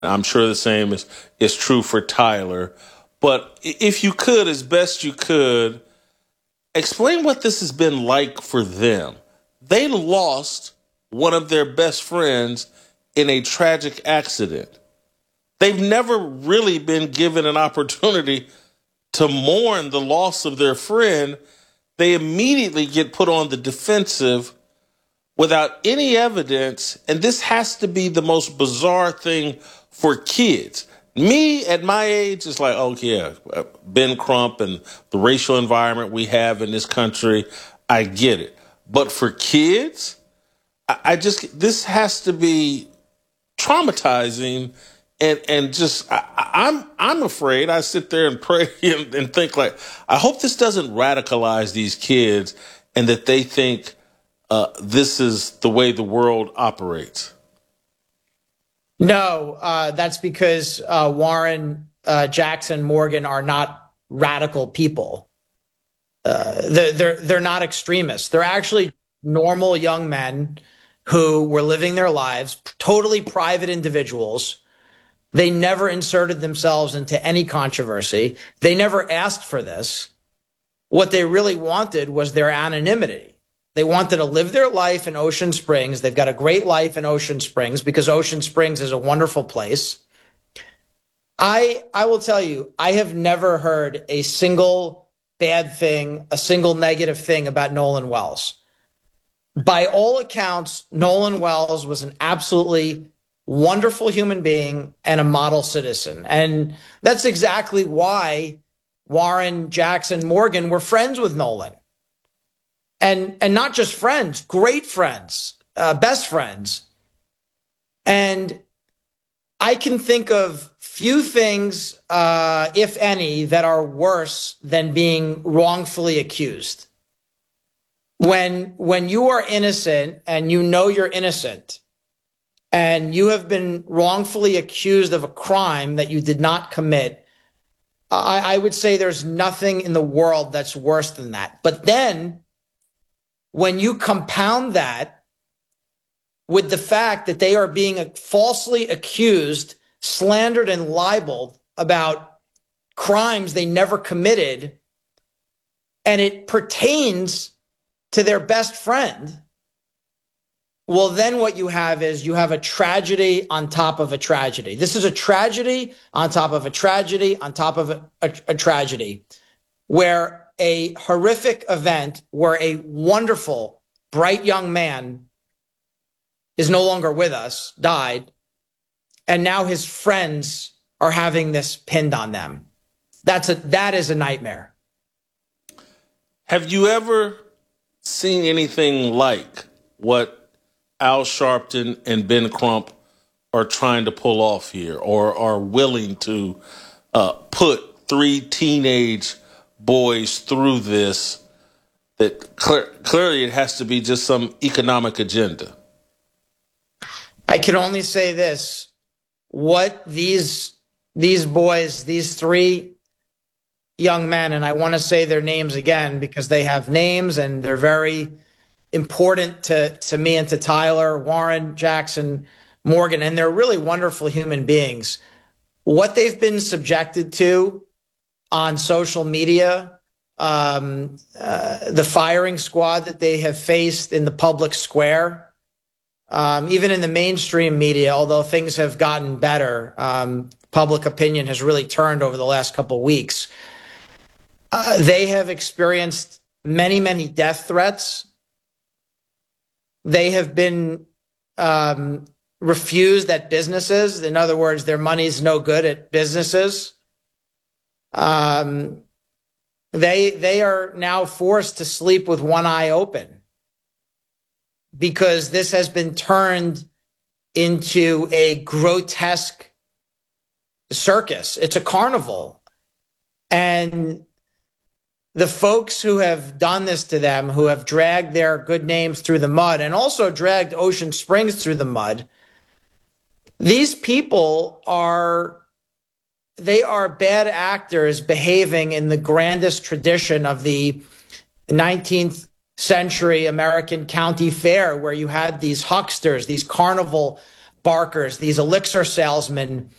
I'm sure the same is true for Tyler. But if you could, as best you could, explain what this has been like for them. They lost one of their best friends in a tragic accident. They've never really been given an opportunity to mourn the loss of their friend. They immediately get put on the defensive without any evidence. And this has to be the most bizarre thing for kids. Me at my age is like, oh yeah, Ben Crump and the racial environment we have in this country, I get it. But for kids, this has to be traumatizing, and just I'm afraid. I sit there and pray and think, like, I hope this doesn't radicalize these kids and that they think this is the way the world operates. No, that's because Warren, Jackson, Morgan are not radical people. They're not extremists. They're actually normal young men who were living their lives, totally private individuals. They never inserted themselves into any controversy. They never asked for this. What they really wanted was their anonymity. They wanted to live their life in Ocean Springs. They've got a great life in Ocean Springs because Ocean Springs is a wonderful place. I will tell you, I have never heard a single bad thing, a single negative thing about Nolan Wells. By all accounts, Nolan Wells was an absolutely wonderful human being and a model citizen. And that's exactly why Warren, Jackson, Morgan were friends with Nolan. And not just friends, great friends, best friends. And I can think of few things, if any, that are worse than being wrongfully accused. When you are innocent and you know you're innocent and you have been wrongfully accused of a crime that you did not commit, I would say there's nothing in the world that's worse than that. But then when you compound that with the fact that they are being falsely accused, slandered, and libeled about crimes they never committed, and it pertains to their best friend, well, then what you have is you have a tragedy on top of a tragedy. This is a tragedy on top of a tragedy on top of a tragedy, where a horrific event where a wonderful, bright young man is no longer with us, died, and now his friends are having this pinned on them. That is a nightmare. Have you ever seen anything like what Al Sharpton and Ben Crump are trying to pull off here, or are willing to put three teenage boys through this? That clearly it has to be just some economic agenda. I can only say this: what these boys, these three young men, and I want to say their names again because they have names and they're very important to me and to Tyler, Warren, Jackson, Morgan, and they're really wonderful human beings. What they've been subjected to on social media, the firing squad that they have faced in the public square, even in the mainstream media, although things have gotten better, public opinion has really turned over the last couple of weeks. They have experienced many, many death threats. They have been refused at businesses. In other words, their money's no good at businesses. They are now forced to sleep with one eye open because this has been turned into a grotesque circus. It's a carnival. And the folks who have done this to them, who have dragged their good names through the mud and also dragged Ocean Springs through the mud, these people are bad actors behaving in the grandest tradition of the 19th century American county fair, where you had these hucksters, these carnival barkers, these elixir salesmen